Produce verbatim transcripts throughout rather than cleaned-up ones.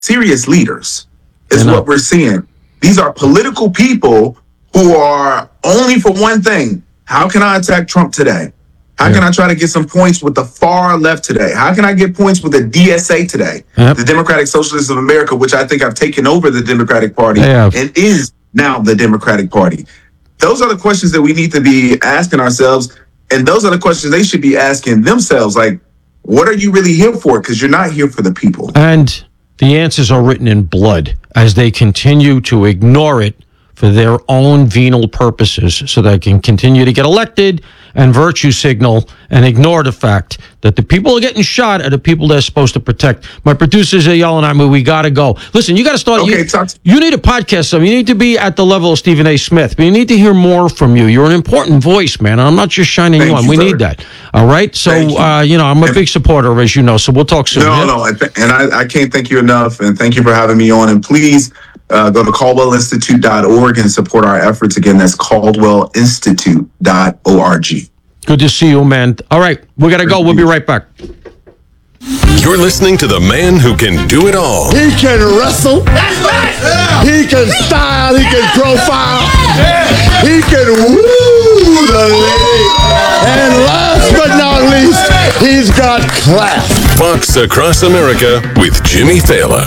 serious leaders, is what we're seeing. These are political people who are only for one thing. How can I attack Trump today? How yeah. can I try to get some points with the far left today? How can I get points with the D S A today? Yep. The Democratic Socialists of America, which I think have taken over the Democratic Party and is now the Democratic Party. Those are the questions that we need to be asking ourselves. And those are the questions they should be asking themselves. Like, what are you really here for? Because you're not here for the people. And the answers are written in blood as they continue to ignore it for their own venal purposes so they can continue to get elected and virtue signal and ignore the fact that the people who are getting shot are the people they're supposed to protect. My producers are yelling at me, we got to go. Listen, you got to start. Okay, you, talk- you need a podcast. So you need to be at the level of Stephen A. Smith. We need to hear more from you. You're an important voice, man. I'm not just shining Thank you on. You, we sir. need that. All right? So, you. Uh, you know, I'm a and, big supporter, as you know, so we'll talk soon. No, yeah? no, I th- and I, I can't thank you enough, and thank you for having me on. And please, Uh, go to caldwell institute dot org and support our efforts. Again, that's caldwell institute dot org. Good to see you, man. All right, we got to go. We'll be right back. You're listening to the man who can do it all. He can wrestle. That's right. Yeah. He can style. He can profile. Yeah. He can woo the lady. And last but not least, he's got class. Fox Across America with Jimmy Failla.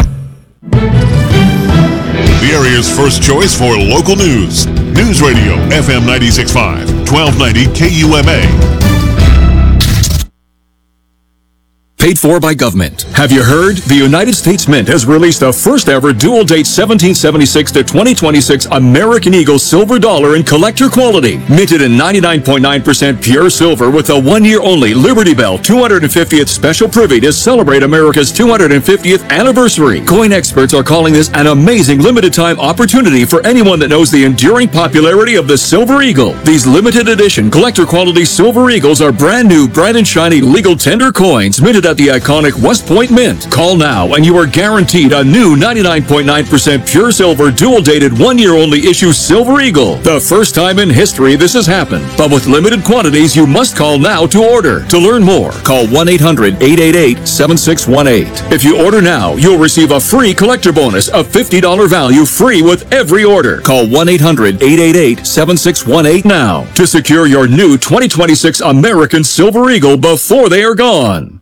The area's first choice for local news. News Radio, F M ninety-six point five, twelve ninety K U M A. Paid for by government. Have you heard? The United States Mint has released the first ever dual date seventeen seventy-six to twenty twenty-six American Eagle silver dollar in collector quality. Minted in ninety-nine point nine percent pure silver with a one year only Liberty Bell two hundred fiftieth special privy to celebrate America's two hundred fiftieth anniversary. Coin experts are calling this an amazing limited time opportunity for anyone that knows the enduring popularity of the Silver Eagle. These limited edition collector quality Silver Eagles are brand new, bright and shiny legal tender coins minted at the iconic West Point Mint. Call now and you are guaranteed a new ninety-nine point nine percent pure silver dual dated one year only issue Silver Eagle. The first time in history this has happened, but with limited quantities you must call now to order. To learn more, call one eight hundred eight eight eight seven six one eight. If you order now, you'll receive a free collector bonus of fifty dollars value free with every order. Call one eight hundred eight eight eight seven six one eight now to secure your new twenty twenty-six American Silver Eagle before they are gone.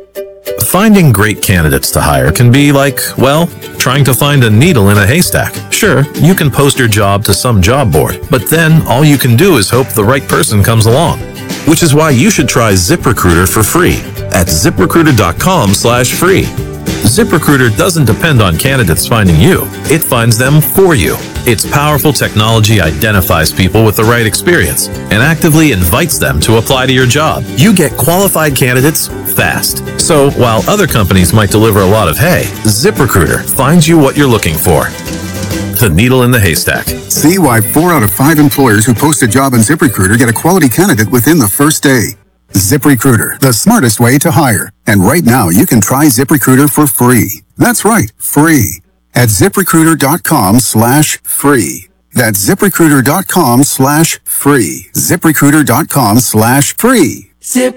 Finding great candidates to hire can be like, well, trying to find a needle in a haystack. Sure, you can post your job to some job board, but then all you can do is hope the right person comes along. Which is why you should try ZipRecruiter for free at ZipRecruiter.com slash free. ZipRecruiter doesn't depend on candidates finding you. It finds them for you. Its powerful technology identifies people with the right experience and actively invites them to apply to your job. You get qualified candidates fast. So while other companies might deliver a lot of hay, ZipRecruiter finds you what you're looking for. The needle in the haystack. See why four out of five employers who post a job on ZipRecruiter get a quality candidate within the first day. ZipRecruiter, the smartest way to hire. And right now, you can try ZipRecruiter for free. That's right, free. At ZipRecruiter.com slash free. That's ZipRecruiter.com slash free. ZipRecruiter.com slash free.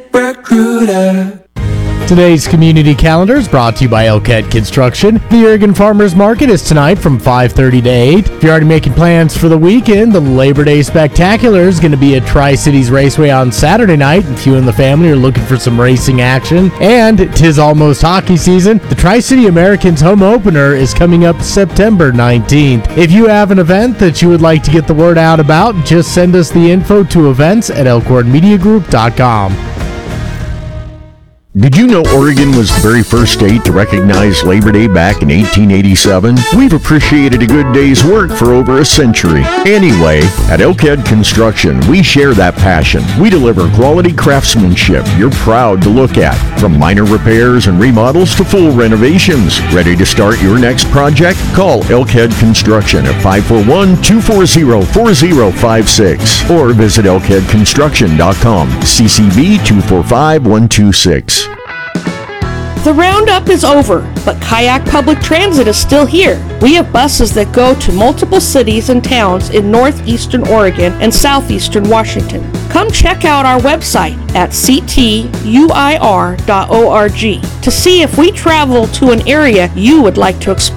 ZipRecruiter. Today's community calendar is brought to you by Elkhead Construction. The Oregon Farmers Market is tonight from five thirty to eight. If you're already making plans for the weekend, the Labor Day Spectacular is going to be at Tri-Cities Raceway on Saturday night. If you and the family are looking for some racing action, and 'tis almost hockey season, the Tri-City Americans home opener is coming up September nineteenth. If you have an event that you would like to get the word out about, just send us the info to events at elkhorn media group dot com. Did you know Oregon was the very first state to recognize Labor Day back in eighteen eighty-seven? We've appreciated a good day's work for over a century. Anyway, at Elkhead Construction, we share that passion. We deliver quality craftsmanship you're proud to look at. From minor repairs and remodels to full renovations. Ready to start your next project? Call Elkhead Construction at five four one, two four zero, four zero five six or visit elkhead construction dot com. C C V two four five one two six. The roundup is over, but Kayak Public Transit is still here. We have buses that go to multiple cities and towns in northeastern Oregon and southeastern Washington. Come check out our website at c t u i r dot org to see if we travel to an area you would like to explore.